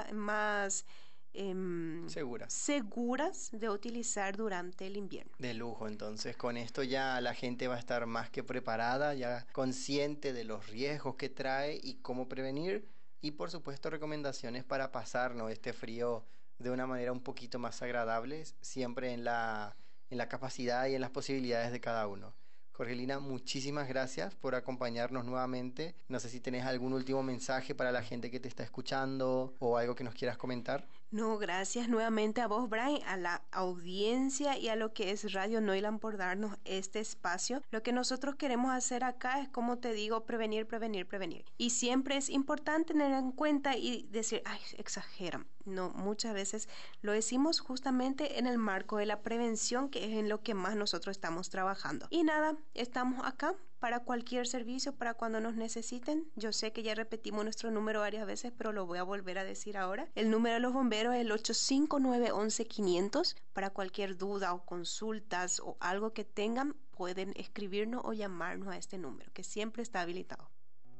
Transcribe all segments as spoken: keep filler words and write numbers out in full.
más em, Seguras. seguras de utilizar durante el invierno. De lujo, entonces con esto ya la gente va a estar más que preparada, ya consciente de los riesgos que trae y cómo prevenir, y por supuesto recomendaciones para pasarnos este frío de una manera un poquito más agradable, siempre en la, en la capacidad y en las posibilidades de cada uno. Jorgelina, muchísimas gracias por acompañarnos nuevamente. No sé si tenés algún último mensaje para la gente que te está escuchando o algo que nos quieras comentar. No, gracias nuevamente a vos, Brian, a la audiencia y a lo que es Radio Noiland por darnos este espacio. Lo que nosotros queremos hacer acá es, como te digo, prevenir, prevenir, prevenir. Y siempre es importante tener en cuenta y decir, ay, exageran. No, muchas veces lo decimos justamente en el marco de la prevención, que es en lo que más nosotros estamos trabajando. Y nada, estamos acá para cualquier servicio, para cuando nos necesiten. Yo sé que ya repetimos nuestro número varias veces, pero lo voy a volver a decir ahora. El número de los bomberos es el ocho cinco nueve once quinientos. Para cualquier duda o consultas o algo que tengan, pueden escribirnos o llamarnos a este número, que siempre está habilitado.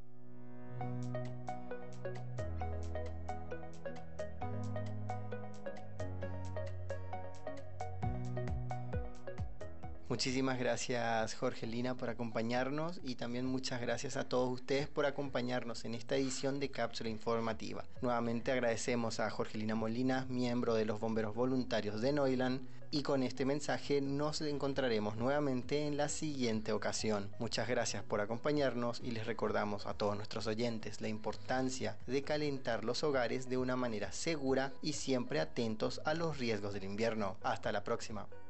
Muchísimas gracias, Jorgelina, por acompañarnos, y también muchas gracias a todos ustedes por acompañarnos en esta edición de Cápsula Informativa. Nuevamente agradecemos a Jorgelina Molina, miembro de los Bomberos Voluntarios de Noiland, y con este mensaje nos encontraremos nuevamente en la siguiente ocasión. Muchas gracias por acompañarnos y les recordamos a todos nuestros oyentes la importancia de calentar los hogares de una manera segura y siempre atentos a los riesgos del invierno. Hasta la próxima.